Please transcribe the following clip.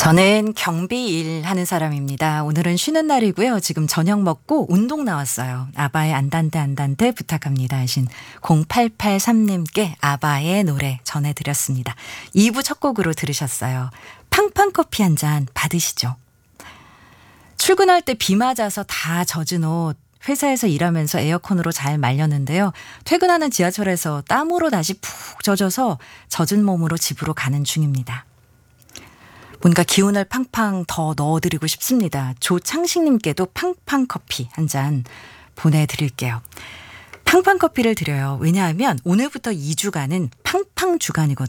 저는 경비 일 하는 사람입니다. 오늘은 쉬는 날이고요. 지금 저녁 먹고 운동 나왔어요. 아바의 안단테 안단테 부탁합니다 하신 0883님께 아바의 노래 전해드렸습니다. 2부 첫 곡으로 들으셨어요. 팡팡커피 한 잔 받으시죠. 출근할 때 비 맞아서 다 젖은 옷 회사에서 일하면서 에어컨으로 잘 말렸는데요. 퇴근하는 지하철에서 땀으로 다시 푹 젖어서 젖은 몸으로 집으로 가는 중입니다. 뭔가 기운을 팡팡 더 넣어드리고 싶습니다. 조창식님께도 팡팡 커피 한 잔 보내드릴게요. 팡팡 커피를 드려요. 왜냐하면 오늘부터 2주간은 팡팡 주간이거든요.